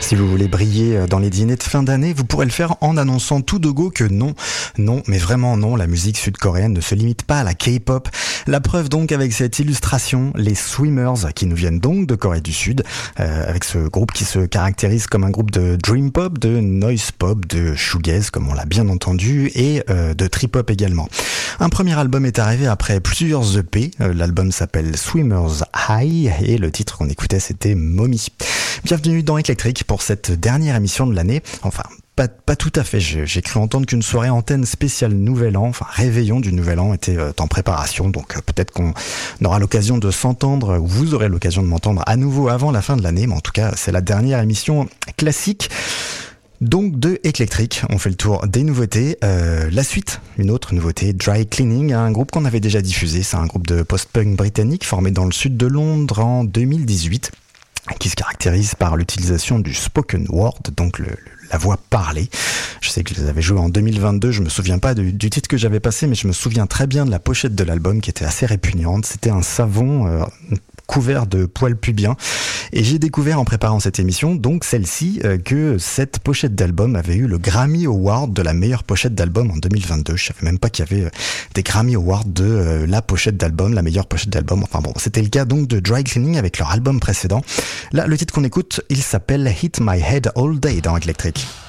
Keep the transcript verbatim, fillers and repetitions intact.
Si vous voulez briller dans les dîners de fin d'année, vous pourrez le faire en annonçant tout de go que non, non, mais vraiment non, la musique sud-coréenne ne se limite pas à la K-pop. La preuve donc avec cette illustration, les Swimmers, qui nous viennent donc de Corée du Sud, euh, avec ce groupe qui se caractérise comme un groupe de dream pop, de noise pop, de shoegaze, comme on l'a bien entendu, et euh, de trip-hop également. Un premier album est arrivé après plusieurs E P, euh, l'album s'appelle Swimmers High, et le titre qu'on écoutait c'était Mommy. Bienvenue dans Éclectrique pour cette dernière émission de l'année, enfin... Pas, pas tout à fait, j'ai, j'ai cru entendre qu'une soirée antenne spéciale Nouvel An, enfin réveillon du Nouvel An était euh, en préparation, donc euh, peut-être qu'on aura l'occasion de s'entendre, ou vous aurez l'occasion de m'entendre à nouveau avant la fin de l'année, mais en tout cas c'est la dernière émission classique. Donc de Éclectrique, on fait le tour des nouveautés. Euh, la suite, une autre nouveauté, Dry Cleaning, un groupe qu'on avait déjà diffusé, c'est un groupe de post-punk britannique formé dans le sud de Londres en deux mille dix-huit. Qui se caractérise par l'utilisation du spoken word, donc le, le, la voix parlée. Je sais que je les avais joués en deux mille vingt-deux, je me souviens pas du, du titre que j'avais passé, mais je me souviens très bien de la pochette de l'album qui était assez répugnante. C'était un savon euh, couvert de poils pubiens. Et j'ai découvert en préparant cette émission, donc celle-ci, euh, que cette pochette d'album avait eu le Grammy Award de la meilleure pochette d'album en deux mille vingt-deux. Je savais même pas qu'il y avait euh, des Grammy Awards de euh, la pochette d'album, la meilleure pochette d'album. Enfin bon, c'était le cas donc de Dry Cleaning avec leur album précédent. Là, le titre qu'on écoute, il s'appelle Hit My Head All Day dans Éclectrique.